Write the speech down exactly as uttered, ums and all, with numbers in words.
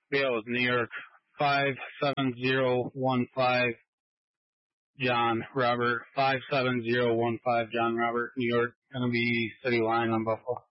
Bail is New York five seven zero one five. John Robert five seven zero one five. John Robert, New York. Gonna be city line on Buffalo.